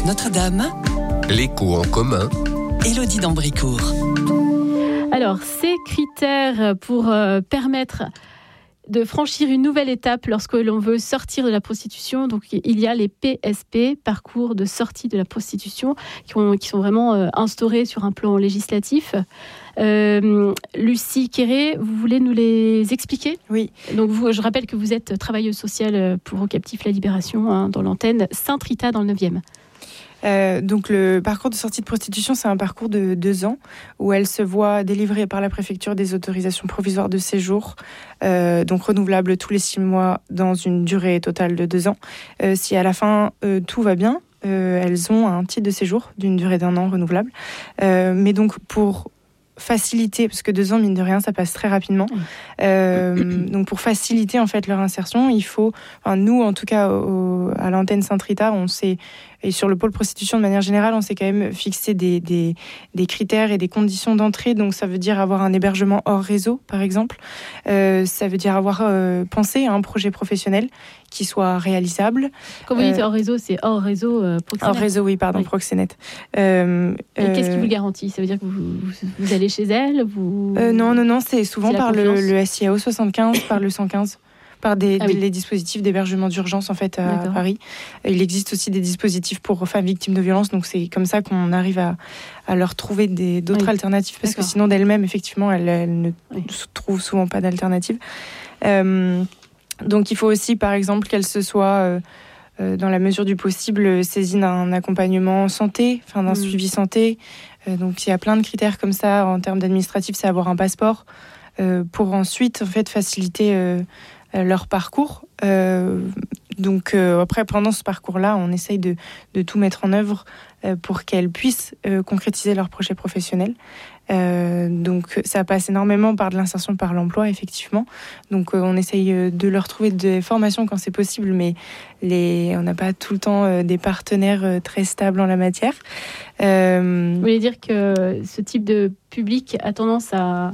Notre-Dame, L'écho en commun. Élodie d'Ambricourt. Alors, ces critères pour permettre de franchir une nouvelle étape lorsque l'on veut sortir de la prostitution. Donc, il y a les PSP, parcours de sortie de la prostitution, qui sont vraiment instaurés sur un plan législatif. Lucie Quéré, vous voulez nous les expliquer ? Oui. Donc, je rappelle que vous êtes travailleuse sociale pour Aux Captifs La Libération, dans l'antenne Sainte-Rita dans le 9e. Donc le parcours de sortie de prostitution, c'est un parcours de 2 ans où elle se voit délivrer par la préfecture des autorisations provisoires de séjour, donc renouvelables tous les 6 mois dans une durée totale de 2 ans. Si à la fin tout va bien, elles ont un titre de séjour d'une durée d'1 an renouvelable. Mais donc pour faciliter, parce que 2 ans, mine de rien, ça passe très rapidement. Donc, pour faciliter, en fait, leur insertion, il faut... Enfin, nous, en tout cas, à l'antenne Sainte-Rita, on s'est... Et sur le pôle prostitution, de manière générale, on s'est quand même fixé des critères et des conditions d'entrée. Donc, ça veut dire avoir un hébergement hors réseau, par exemple. Ça veut dire avoir pensé à un projet professionnel qui soit réalisable. Quand vous dites hors réseau, c'est hors réseau proxénète. Hors réseau, oui, pardon, oui. Proxénète. Et qu'est-ce qui vous le garantit ? Ça veut dire que vous allez chez elle Non, c'est souvent par le SIAO 75, par le 115. Par les dispositifs d'hébergement d'urgence en fait à Paris. Il existe aussi des dispositifs pour femmes victimes de violences, donc c'est comme ça qu'on arrive à leur trouver d'autres alternatives, parce que sinon d'elles-mêmes, effectivement, elles ne trouvent souvent pas d'alternative. Donc il faut aussi, par exemple, qu'elles se soient, dans la mesure du possible, saisies d'un accompagnement santé, d'un suivi santé. Donc il y a plein de critères comme ça en termes d'administratif, c'est avoir un passeport pour ensuite en fait faciliter leur parcours. Donc après, pendant ce parcours-là, on essaye de tout mettre en œuvre pour qu'elles puissent concrétiser leur projet professionnel. Donc ça passe énormément par de l'insertion par l'emploi, effectivement. Donc on essaye de leur trouver des formations quand c'est possible, mais on n'a pas tout le temps des partenaires très stables en la matière. Vous voulez dire que ce type de public a tendance à